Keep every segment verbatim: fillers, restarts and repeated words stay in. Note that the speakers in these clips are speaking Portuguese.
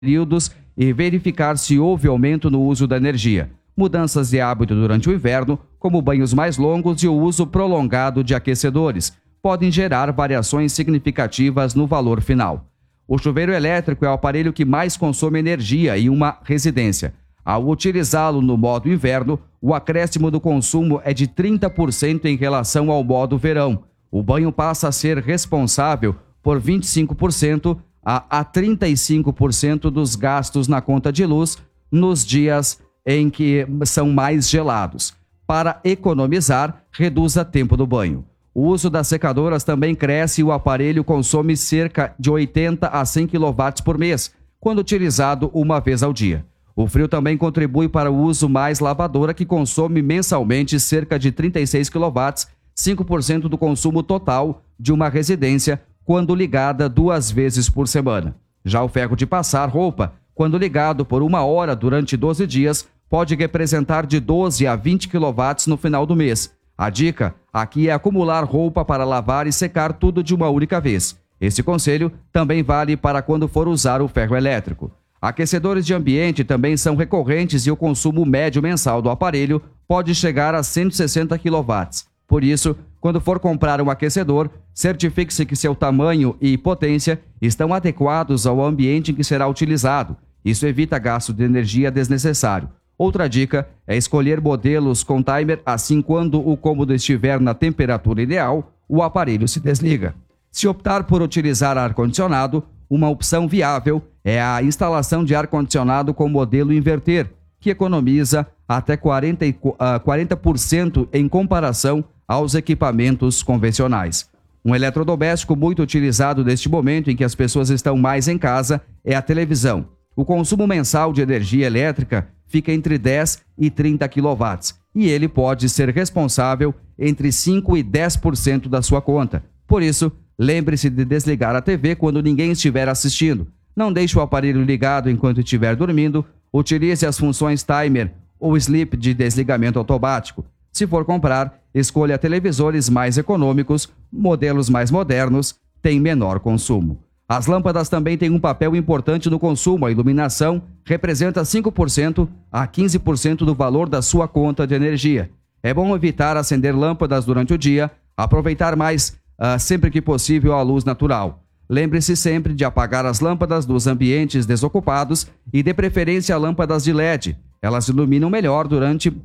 períodos e verificar se houve aumento no uso da energia. Mudanças de hábito durante o inverno, como banhos mais longos e o uso prolongado de aquecedores, podem gerar variações significativas no valor final. O chuveiro elétrico é o aparelho que mais consome energia em uma residência. Ao utilizá-lo no modo inverno, o acréscimo do consumo é de trinta por cento em relação ao modo verão. O banho passa a ser responsável por vinte e cinco por cento a, a trinta e cinco por cento dos gastos na conta de luz nos dias em que são mais gelados. Para economizar, reduza tempo do banho. O uso das secadoras também cresce e o aparelho consome cerca de oitenta a cem quilowatts por mês, quando utilizado uma vez ao dia. O frio também contribui para o uso mais lavadora, que consome mensalmente cerca de trinta e seis quilowatts, cinco por cento do consumo total de uma residência, quando ligada duas vezes por semana. Já o ferro de passar roupa, quando ligado por uma hora durante doze dias, pode representar de doze a vinte quilowatts no final do mês. A dica aqui é acumular roupa para lavar e secar tudo de uma única vez. Esse conselho também vale para quando for usar o ferro elétrico. Aquecedores de ambiente também são recorrentes e o consumo médio mensal do aparelho pode chegar a cento e sessenta quilowatts. Por isso, quando for comprar um aquecedor, certifique-se que seu tamanho e potência estão adequados ao ambiente em que será utilizado. Isso evita gasto de energia desnecessário. Outra dica é escolher modelos com timer, assim quando o cômodo estiver na temperatura ideal, o aparelho se desliga. Se optar por utilizar ar-condicionado, uma opção viável é a instalação de ar-condicionado com modelo inverter, que economiza até quarenta por cento em comparação aos equipamentos convencionais. Um eletrodoméstico muito utilizado neste momento em que as pessoas estão mais em casa é a televisão. O consumo mensal de energia elétrica fica entre dez e trinta quilowatts e ele pode ser responsável entre cinco e dez por cento da sua conta. Por isso, lembre-se de desligar a T V quando ninguém estiver assistindo. Não deixe o aparelho ligado enquanto estiver dormindo. Utilize as funções timer ou sleep de desligamento automático. Se for comprar, escolha televisores mais econômicos, modelos mais modernos, têm menor consumo. As lâmpadas também têm um papel importante no consumo. A iluminação representa cinco por cento a quinze por cento do valor da sua conta de energia. É bom evitar acender lâmpadas durante o dia, aproveitar mais, uh, sempre que possível, a luz natural. Lembre-se sempre de apagar as lâmpadas dos ambientes desocupados e, de preferência, lâmpadas de L E D. Elas iluminam melhor durante uh,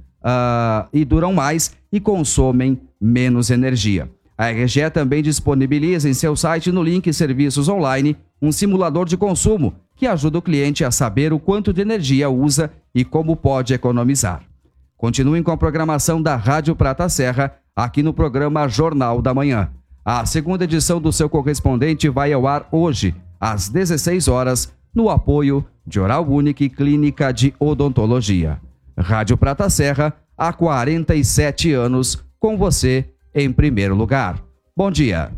e duram mais e consomem menos energia. A R G E também disponibiliza em seu site, no link Serviços Online, um simulador de consumo que ajuda o cliente a saber o quanto de energia usa e como pode economizar. Continuem com a programação da Rádio Prata Serra, aqui no programa Jornal da Manhã. A segunda edição do seu correspondente vai ao ar hoje, às dezesseis horas, no apoio de Oral Unique e Clínica de Odontologia. Rádio Prata Serra, há quarenta e sete anos, com você em primeiro lugar. Bom dia.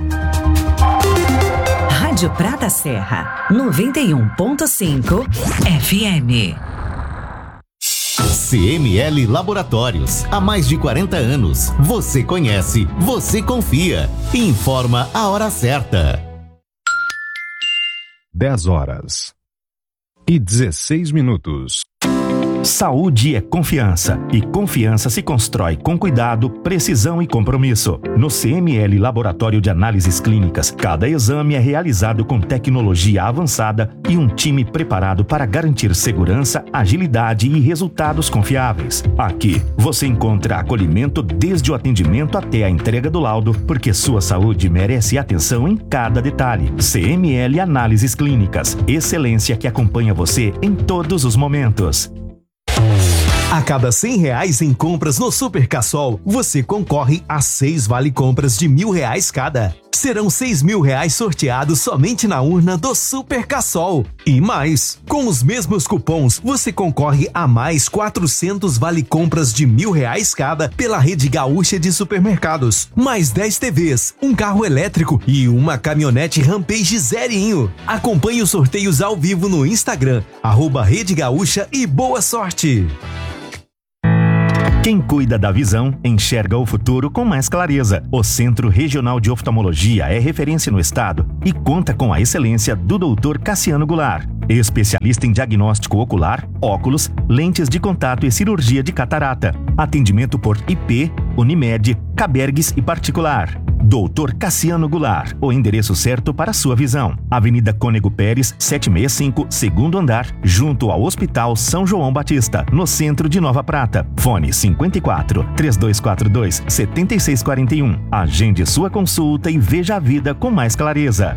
Rádio Prata Serra, noventa e um ponto cinco F M. C M L Laboratórios, há mais de quarenta anos. Você conhece, você confia. Informa a hora certa. dez horas e dezesseis minutos. Saúde é confiança, e confiança se constrói com cuidado, precisão e compromisso. No C M L Laboratório de Análises Clínicas, cada exame é realizado com tecnologia avançada e um time preparado para garantir segurança, agilidade e resultados confiáveis. Aqui, você encontra acolhimento desde o atendimento até a entrega do laudo, porque sua saúde merece atenção em cada detalhe. C M L Análises Clínicas, excelência que acompanha você em todos os momentos. A cada cem reais em compras no Super Cassol, você concorre a seis vale-compras de mil reais cada. Serão seis mil reais sorteados somente na urna do Super Cassol. E mais, com os mesmos cupons, você concorre a mais quatrocentos vale-compras de mil reais cada pela Rede Gaúcha de Supermercados. Mais dez T Vs, um carro elétrico e uma caminhonete Rampage zerinho. Acompanhe os sorteios ao vivo no Instagram, arroba Rede Gaúcha, e boa sorte! Quem cuida da visão, enxerga o futuro com mais clareza. O Centro Regional de Oftalmologia é referência no estado e conta com a excelência do doutor Cassiano Goulart, especialista em diagnóstico ocular, óculos, lentes de contato e cirurgia de catarata. Atendimento por I P, Unimed, Cabergues e particular. doutor Cassiano Goulart, o endereço certo para a sua visão. Avenida Cônego Pérez, setecentos e sessenta e cinco, segundo andar, junto ao Hospital São João Batista, no centro de Nova Prata. Fone cinquenta e quatro, três dois quatro dois, sete seis quatro um. Agende sua consulta e veja a vida com mais clareza.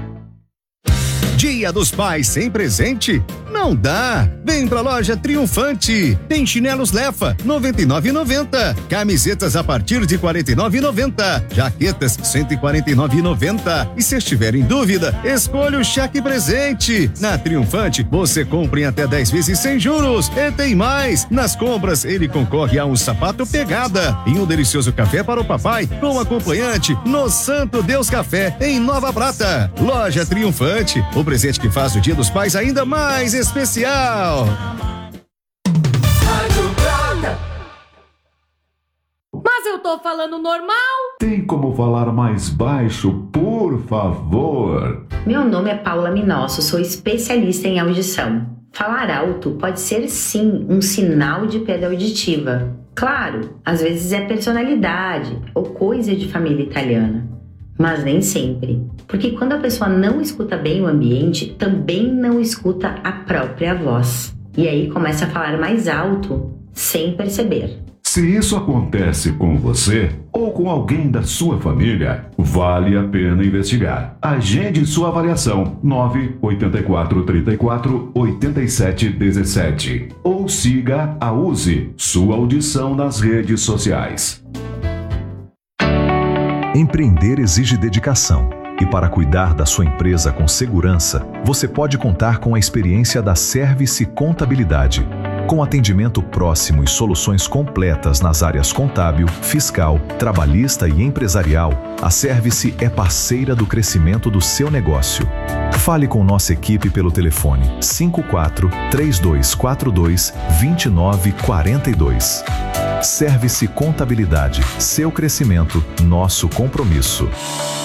Dia dos Pais sem presente? Não dá! Vem pra loja Triunfante. Tem chinelos Lefa, noventa e nove reais e noventa centavos. Camisetas a partir de quarenta e nove reais e noventa centavos. Jaquetas, cento e quarenta e nove reais e noventa centavos. E se estiver em dúvida, escolha o cheque presente. Na Triunfante, você compra em até dez vezes sem juros. E tem mais! Nas compras, ele concorre a um sapato pegada e um delicioso café para o papai com acompanhante no Santo Deus Café, em Nova Prata. Loja Triunfante, o presente que faz o Dia dos Pais ainda mais especial. Mas eu tô falando normal. Tem como falar mais baixo, por favor? Meu nome é Paula Minosso, sou especialista em audição. Falar alto pode ser sim um sinal de perda auditiva. Claro, às vezes é personalidade ou coisa de família italiana. Mas nem sempre, porque quando a pessoa não escuta bem o ambiente, também não escuta a própria voz. E aí começa a falar mais alto, sem perceber. Se isso acontece com você ou com alguém da sua família, vale a pena investigar. Agende sua avaliação nove oito quatro três quatro oito sete um sete ou siga a Use sua audição nas redes sociais. Empreender exige dedicação. E para cuidar da sua empresa com segurança, você pode contar com a experiência da Service Contabilidade. Com atendimento próximo e soluções completas nas áreas contábil, fiscal, trabalhista e empresarial, a Service é parceira do crescimento do seu negócio. Fale com nossa equipe pelo telefone cinco quatro, três dois quatro dois, dois nove quatro dois. Service Contabilidade, seu crescimento, nosso compromisso.